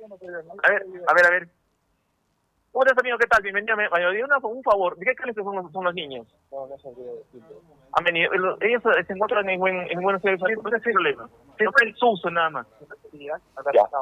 A ver. ¿Cómo estás, amigo? ¿Qué tal? Bienvenido. Me un favor. ¿De qué clase son los niños? Han venido. Ellos se encuentran en buen estado de salud. No hay problema. Es el susto nada más. Ya.